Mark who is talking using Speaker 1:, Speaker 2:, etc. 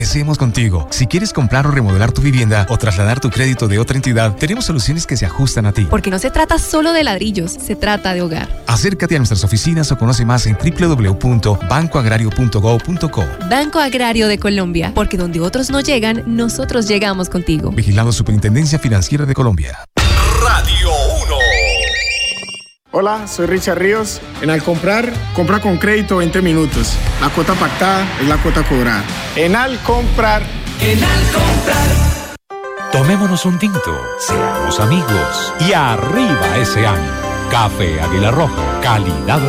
Speaker 1: Hacemos contigo. Si quieres comprar o remodelar tu vivienda o trasladar tu crédito de otra entidad, tenemos soluciones que se ajustan a ti.
Speaker 2: Porque no se trata solo de ladrillos, se trata de hogar.
Speaker 1: Acércate a nuestras oficinas o conoce más en www.bancoagrario.go.co.
Speaker 2: Banco Agrario de Colombia, porque donde otros no llegan, nosotros llegamos contigo.
Speaker 1: Vigilado Superintendencia Financiera de Colombia.
Speaker 3: Radio 1.
Speaker 4: Hola, soy Richard Ríos. En Al Comprar, compra con crédito 20 minutos. La cuota pactada es la cuota cobrada. En Al Comprar.
Speaker 5: Tomémonos un tinto, seamos amigos y arriba ese ánimo. Café Águila Roja, calidad